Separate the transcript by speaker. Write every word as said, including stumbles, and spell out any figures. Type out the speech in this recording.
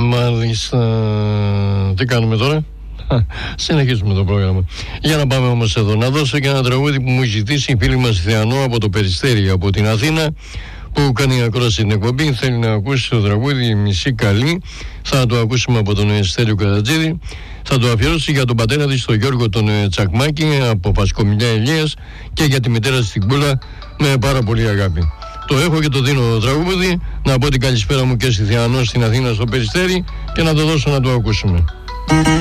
Speaker 1: Μάλιστα. Τι κάνουμε τώρα? Συνεχίζουμε το πρόγραμμα. Για να πάμε όμως εδώ. Να δώσω και ένα τραγούδι που μου ζητήσει η φίλη μας Θεανό από το Περιστέρι, από την Αθήνα, που κάνει ακρόαση στην εκπομπή. Θέλει να ακούσει το τραγούδι Μισή Καλή. Θα το ακούσουμε από τον Στέλιο Καρατζίδη. Θα το αφιερώσει για τον πατέρα της, τον Γιώργο τον Τσακμάκη, από Πασκομιλιά Ηλίας, και για τη μητέρα της την Κούλα, με πάρα πολύ αγάπη. Το έχω και το δίνω το τραγούδι. Να πω την καλησπέρα μου και στη Θεανό στην Αθήνα, στο Περιστέρι, και να το δώσω να το ακούσουμε.